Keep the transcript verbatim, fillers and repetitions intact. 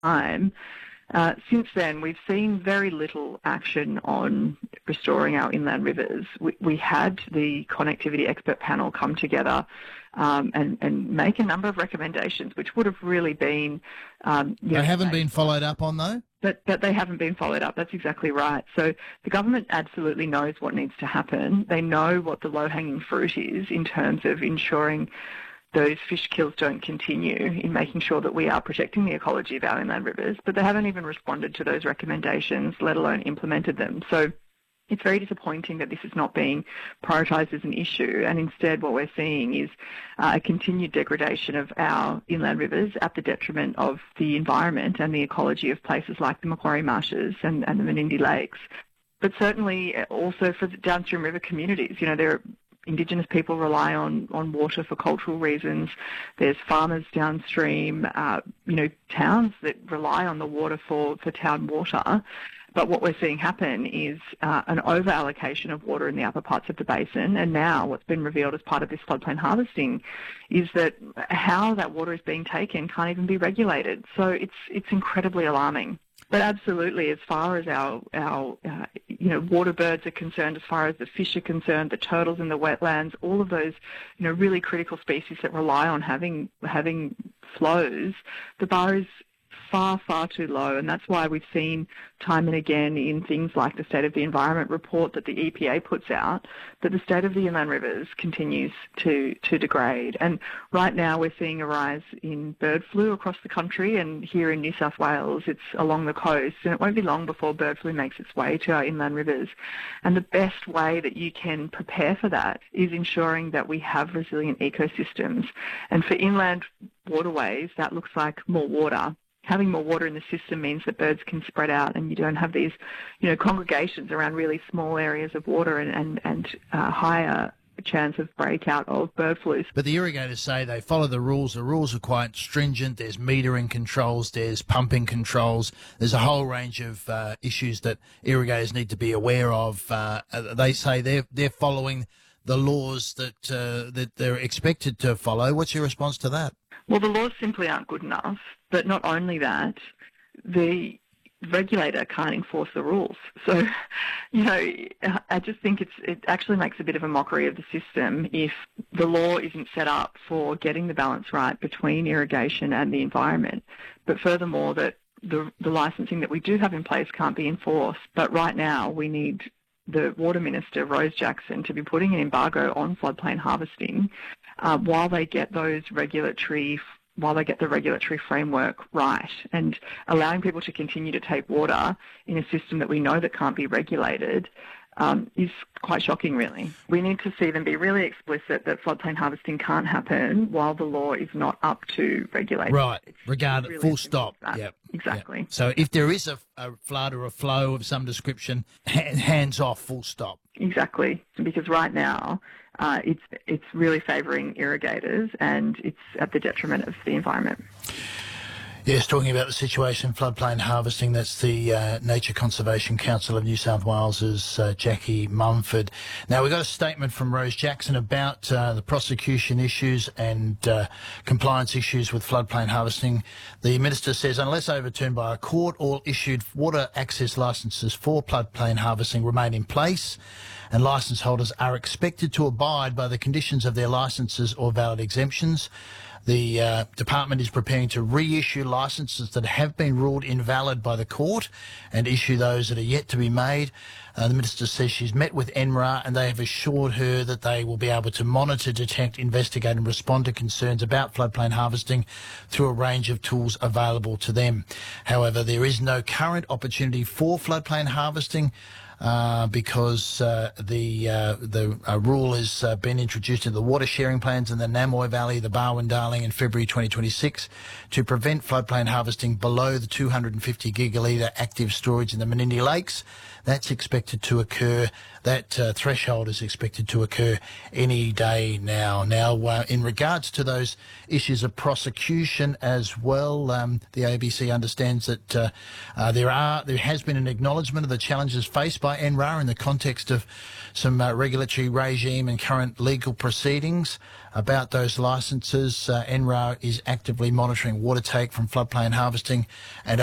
time. Uh, since then, we've seen very little action on restoring our inland rivers. We, we had the connectivity expert panel come together um, and, and make a number of recommendations, which would have really been... Um, they know, haven't been followed up on, though? But, but they haven't been followed up. That's exactly right. So the government absolutely knows what needs to happen. They know what the low-hanging fruit is in terms of ensuring those fish kills don't continue, in making sure that we are protecting the ecology of our inland rivers, but they haven't even responded to those recommendations, let alone implemented them. So it's very disappointing that this is not being prioritised as an issue, and instead what we're seeing is uh, a continued degradation of our inland rivers at the detriment of the environment and the ecology of places like the Macquarie Marshes and, and the Menindee Lakes. But certainly also for the downstream river communities. You know, there are Indigenous people rely on, on water for cultural reasons. There's farmers downstream, uh, you know, towns that rely on the water for, for town water. But what we're seeing happen is uh, an over-allocation of water in the upper parts of the basin. And now what's been revealed as part of this floodplain harvesting is that how that water is being taken can't even be regulated. So it's it's incredibly alarming. But absolutely, as far as our, our uh, you know, water birds are concerned, as far as the fish are concerned, the turtles in the wetlands, all of those, you know, really critical species that rely on having having flows, the bar is far, far too low. And that's why we've seen time and again in things like the State of the Environment report that the E P A puts out, that the state of the inland rivers continues to, to degrade. And right now we're seeing a rise in bird flu across the country, and here in New South Wales it's along the coast, and it won't be long before bird flu makes its way to our inland rivers. And the best way that you can prepare for that is ensuring that we have resilient ecosystems. And for inland waterways, that looks like more water. Having more water in the system means that birds can spread out, and you don't have these, you know, congregations around really small areas of water, and, and, and uh, higher chance of breakout of bird flu. But the irrigators say they follow the rules. The rules are quite stringent. There's metering controls, there's pumping controls. There's a whole range of uh, issues that irrigators need to be aware of. Uh, they say they're, they're following the laws that uh, that they're expected to follow. What's your response to that? Well, the laws simply aren't good enough. But not only that, the regulator can't enforce the rules. So, you know, I just think it's it actually makes a bit of a mockery of the system if the law isn't set up for getting the balance right between irrigation and the environment. But furthermore, that the, the licensing that we do have in place can't be enforced. But right now we need the Water Minister, Rose Jackson, to be putting an embargo on floodplain harvesting uh, while they get those regulatory while they get the regulatory framework right, and allowing people to continue to take water in a system that we know that can't be regulated um, is quite shocking, really. We need to see them be really explicit that floodplain harvesting can't happen while the law is not up to regulate. Right, regard really full stop. Yep. Exactly. Yep. So if there is a, a flood or a flow of some description, hands off, full stop. Exactly, because right now uh, it's it's really favouring irrigators, and it's at the detriment of the environment. Yes, talking about the situation, floodplain harvesting, that's the uh, Nature Conservation Council of New South Wales's uh, Jackie Mumford. Now, we got a statement from Rose Jackson about uh, the prosecution issues and uh, compliance issues with floodplain harvesting. The Minister says, unless overturned by a court, all issued water access licences for floodplain harvesting remain in place, and licence holders are expected to abide by the conditions of their licences or valid exemptions. The uh, department is preparing to reissue licences that have been ruled invalid by the court and issue those that are yet to be made. Uh, the Minister says she's met with N R A and they have assured her that they will be able to monitor, detect, investigate and respond to concerns about floodplain harvesting through a range of tools available to them. However, there is no current opportunity for floodplain harvesting Uh, because uh, the uh, the uh, rule has uh, been introduced in the water sharing plans in the Namoy Valley, the Barwon Darling in February twenty twenty-six to prevent floodplain harvesting below the two hundred fifty gigalitre active storage in the Menindee Lakes. That's expected to occur, that uh, threshold is expected to occur any day now. Now, uh, in regards to those issues of prosecution as well, um, the A B C understands that uh, uh, there are there has been an acknowledgement of the challenges faced by by N R A in the context of some uh, regulatory regime and current legal proceedings about those licences. Uh, N R A is actively monitoring water take from floodplain harvesting and